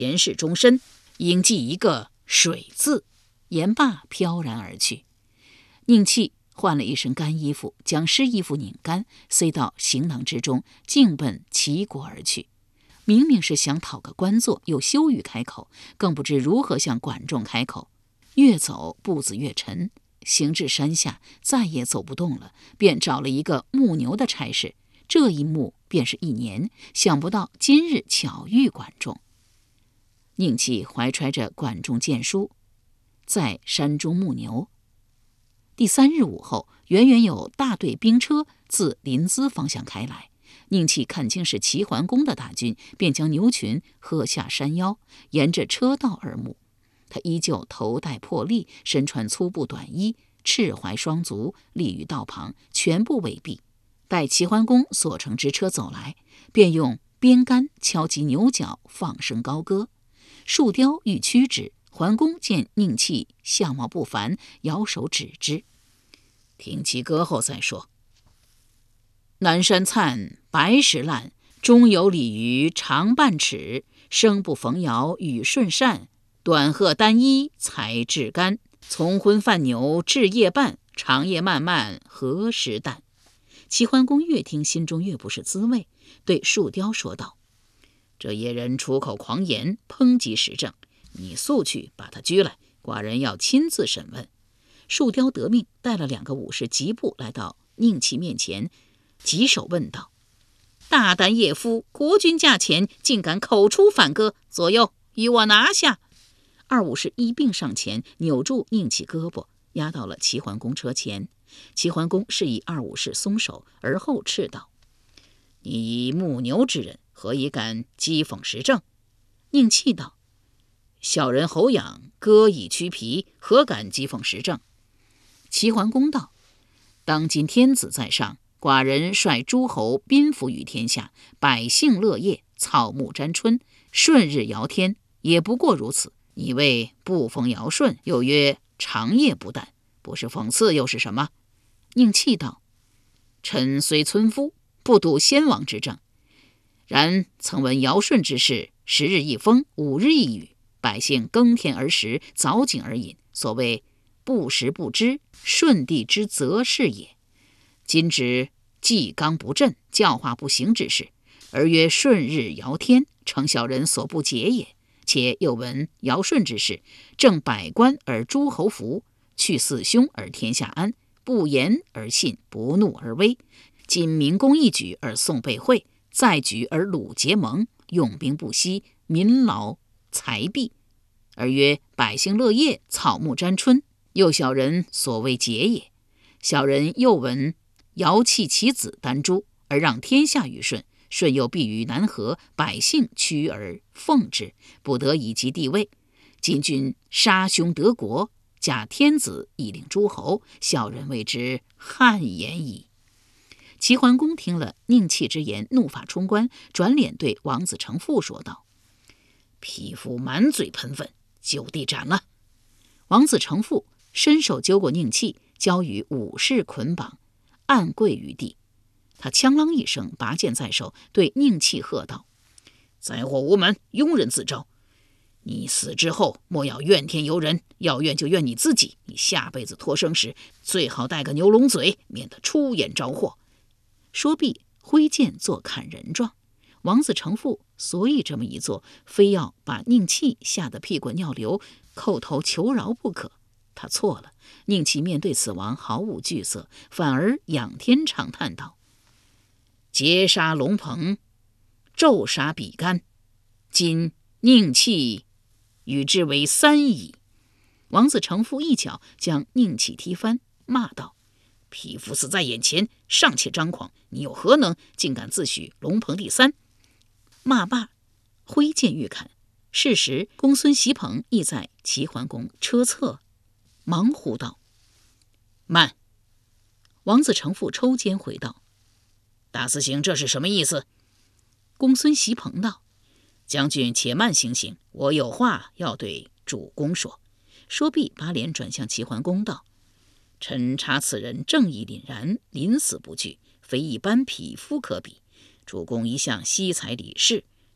前世终身，应记一个水字。言罢飘然而去。宁气换了一身干衣服，将湿衣服拧干，塞到行囊之中，径奔齐国而去。明明是想讨个官做，又羞于开口，更不知如何向管仲开口。越走步子越沉，行至山下，再也走不动了，便找了一个牧牛的差事。这一牧便是1年，想不到今日巧遇管仲。宁气怀揣着管仲荐书，在山中牧牛。第3日午后，远远有大队兵车自临淄方向开来。宁气看清是齐桓公的大军，便将牛群喝下山腰，沿着车道而牧。他依旧头戴破笠，身穿粗布短衣，赤怀双足，立于道旁，全部围蔽。待齐桓公所乘之车走来，便用鞭杆敲击牛角，放声高歌。树雕欲驱之，桓公见宁气相貌不凡，摇手止之。听其歌后再说。南山灿，白石烂，中有鲤鱼长半尺，生不逢尧与舜善，短褐单衣才至干，从昏犯牛至夜半，长夜漫漫何时旦。齐桓公越听心中越不是滋味，对树雕说道：这野人出口狂言，抨击时政，你速去把他拘来，寡人要亲自审问。树雕得命，带了2个武士疾步来到宁气面前，棘手问道：大胆野夫，国君驾前，竟敢口出反歌，左右与我拿下。2武士一并上前，扭住宁气胳膊，押到了齐桓公车前。齐桓公示意2武士松手，而后斥道：你以牧牛之人，何以敢讥讽时政？宁气道：小人侯养歌以驱皮，何敢讥讽时政？齐桓公道：当今天子在上，寡人率诸侯宾服于天下，百姓乐业，草木沾春，顺日尧天，也不过如此。你谓不逢尧舜，又曰长夜不旦，不是讽刺又是什么？宁气道：臣虽村夫，不睹先王之政，然曾闻尧舜之事，10日一风，5日一雨，百姓耕田而食，凿井而饮，所谓不时不知，舜帝之责是也。今指纪纲不振，教化不行之事，而曰顺日尧天，诚小人所不解也。且又闻尧舜之事，正百官而诸侯服，去四凶而天下安，不言而信，不怒而威。今民公一举而宋被会，再举而鲁结盟，用兵不息，民劳财弊，而曰百姓乐业，草木沾春，又小人所谓解也。小人又闻尧弃其子丹朱，而让天下于舜，舜又避于南河，百姓趋而奉之，不得以其地位。今君杀兄得国，假天子以令诸侯，小人谓之汗颜矣。齐桓公听了宁气之言，怒发冲冠，转脸对王子成父说道：匹夫满嘴喷粪，就地斩了。王子成父伸手揪过宁气，交与武士捆绑，按跪于地。他枪啷一声，拔剑在手，对宁气喝道：灾祸无门，庸人自招。你死之后，莫要怨天尤人，要怨就怨你自己。你下辈子托生时，最好带个牛龙嘴，免得出言招祸。说毕，挥剑做砍人状。王子成父所以这么一做，非要把宁气吓得屁滚尿流，叩头求饶不可。他错了。宁气面对死亡毫无惧色，反而仰天长叹道：截杀龙鹏，骤杀比干，今宁气与之为3矣。王子成父一脚将宁气踢翻，骂道：匹夫死在眼前，尚且张狂，你有何能，竟敢自诩龙鹏第3？骂罢，挥剑欲砍。是时公孙袭彭亦在齐桓公车侧，忙呼道：慢！王子成父抽肩回道：大司行这是什么意思？公孙袭彭道：将军且慢行行，我有话要对主公说。说毕，把脸转向齐桓公道：臣察此人正义凛然，临死不惧，非一般匹夫可比。主公一向惜才礼士，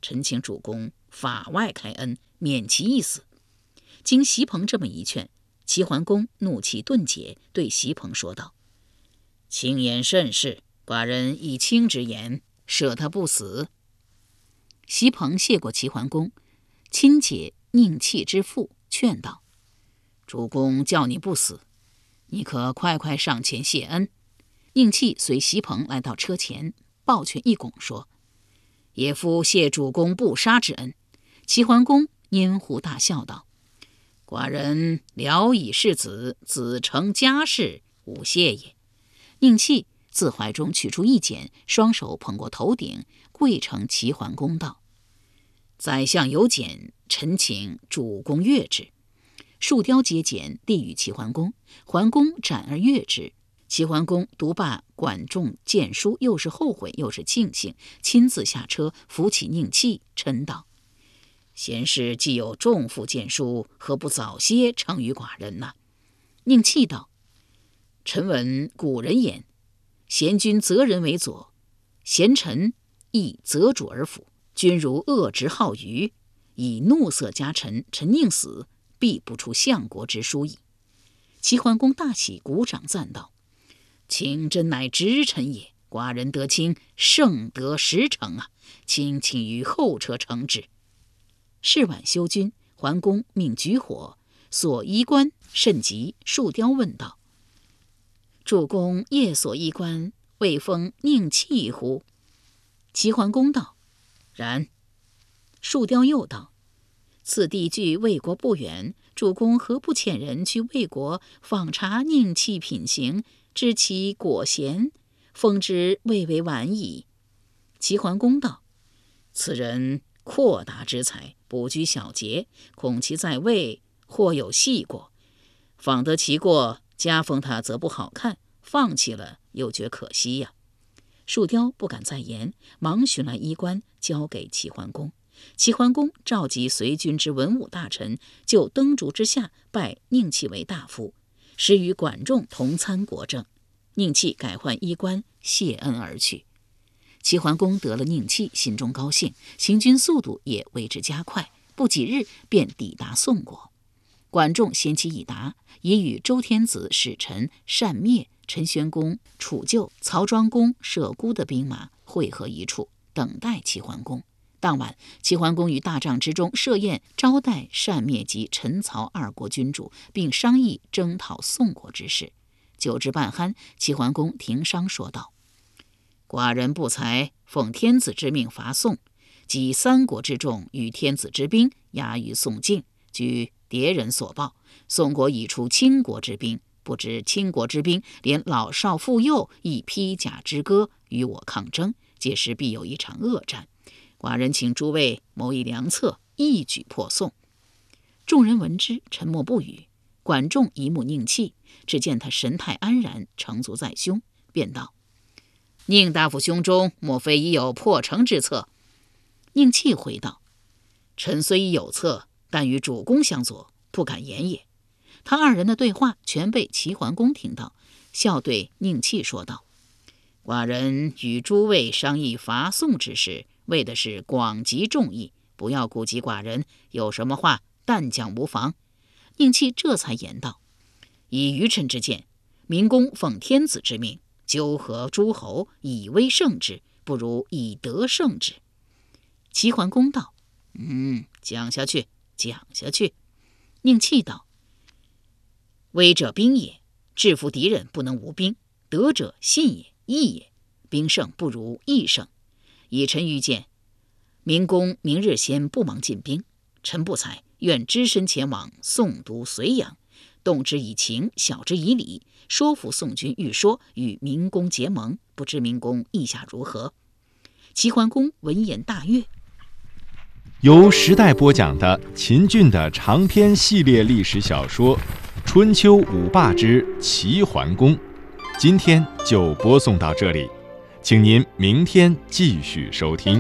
臣请主公法外开恩，免其一死。经席鹏这么一劝，齐桓公怒气顿解，对席鹏说道：卿言甚是，寡人以卿之言，赦他不死。席鹏谢过齐桓公，亲解宁戚之腹，劝道：主公叫你不死，你可快快上前谢恩。宁戚随席鹏来到车前，抱拳一拱说：野夫谢主公不杀之恩。齐桓公拈胡大笑道：寡人聊以事子，子承家事，勿谢也。宁戚自怀中取出一剪，双手捧过头顶，跪承齐桓公道：宰相有剪，臣请主公阅之。树雕接剪，递与齐桓公，桓公展而阅之。齐桓公读罢管仲谏书，又是后悔又是庆幸，亲自下车扶起宁戚，嗔道：贤士既有重负谏书，何不早些呈与寡人呢？宁戚道：臣闻古人言，贤君择人为左，贤臣亦择主而辅。君如恶直好愚，以怒色加臣，臣宁死，必不出相国之书矣。齐桓公大喜，鼓掌赞道：卿真乃直臣也，寡人得卿圣德10成啊，请于后车承之。是晚休军，桓公命举火，所衣冠甚急。树雕问道：主公夜所衣冠，未封宁戚乎？齐桓公道：然。树雕又道：此地距魏国不远，主公何不遣人去魏国访查宁戚品行，知其果贤，封之未为晚矣。齐桓公道：此人阔达之才，不拘小节，恐其在位或有细过，访得其过，加封他则不好看，放弃了又觉可惜呀。树雕不敢再言，忙寻来衣冠，交给齐桓公。齐桓公召集随军之文武大臣，就灯烛之下拜宁戚为大夫，使与管仲同参国政。宁戚改换衣冠，谢恩而去。齐桓公得了宁戚，心中高兴，行军速度也为之加快，不几日便抵达宋国。管仲先期已达，已与周天子使臣单灭、陈宣公、楚旧、曹庄公、舍孤的兵马会合一处，等待齐桓公。当晚，齐桓公于大帐之中设宴，招待单灭及陈曹2国君主，并商议征讨宋国之事。酒至半酣，齐桓公停商说道：寡人不才，奉天子之命伐宋，及3国之众与天子之兵压于宋境，据敌人所报，宋国已出倾国之兵，不知倾国之兵连老少妇幼亦披甲之歌与我抗争，届时必有一场恶战。寡人请诸位谋一良策，一举破宋。众人闻之，沉默不语。管仲一目宁戚，只见他神态安然，成足在胸，便道：宁大夫胸中莫非已有破城之策？宁戚回道：臣虽已有策，但与主公相左，不敢言也。他2人的对话全被齐桓公听到，笑对宁戚说道：寡人与诸位商议伐宋之事，为的是广集众议，不要顾及寡人，有什么话但讲无妨。宁戚这才言道：以愚臣之见，明公奉天子之命，纠合诸侯，以威胜之，不如以德胜之。齐桓公道：讲下去，讲下去。宁戚道：威者兵也，制服敌人不能无兵；德者信也，义也。兵胜不如义胜。以臣愚见，明公明日先不忙进兵，臣不才，愿只身前往宋都睢阳，动之以情，晓之以理，说服宋军欲说与明公结盟，不知明公意下如何？齐桓公闻言大悦。 由时代播讲的秦俊的长篇系列历史小说《春秋五霸之齐桓公》，今天就播送到这里，请您明天继续收听。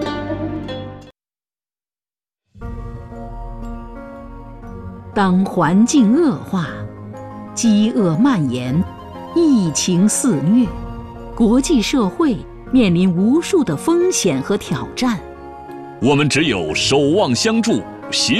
当环境恶化，饥饿蔓延，疫情肆虐，国际社会面临无数的风险和挑战。 我们只有守望相助，携